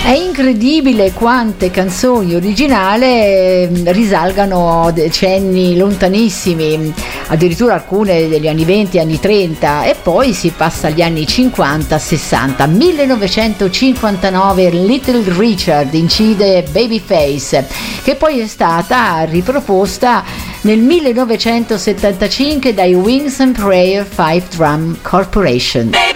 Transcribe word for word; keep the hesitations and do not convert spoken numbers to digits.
È incredibile quante canzoni originali risalgano a decenni lontanissimi, addirittura alcune degli anni venti, anni trenta, e poi si passa agli anni cinquanta, sessanta. millenovecentocinquantanove Little Richard incide Babyface, che poi è stata riproposta nel millenovecentosettantacinque dai Wings and Prayer Five Drum Corporation.